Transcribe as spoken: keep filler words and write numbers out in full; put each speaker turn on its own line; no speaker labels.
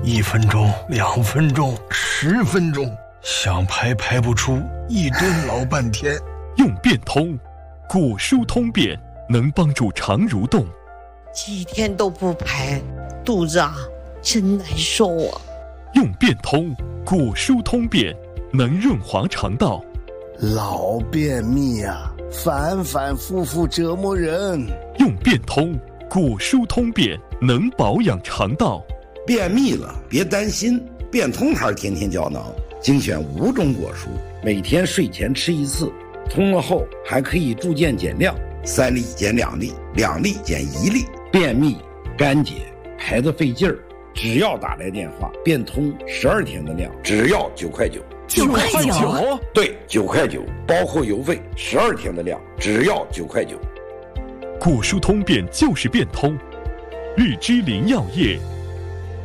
一分钟、两分钟、十分钟，想排排不出，一蹲老半天。
用变通，果蔬通便能帮助肠蠕动。
几天都不排，肚子啊真难受啊。
用变通，果蔬通便能润滑肠道。
老便秘啊，反反复复折磨人。
用变通，果蔬通便能保养肠道。
便秘了别担心，变通牌天天胶囊精选五种果蔬，每天睡前吃一次，通了后还可以逐渐减量，三粒减两粒，两粒减一粒。便秘干结排得费劲儿，只要打来电话，变通十二天的量，只要九块九。
九块九？
对，九块九，包括邮费，十二天的量，只要九块九。
果蔬通便就是变通，日之林药业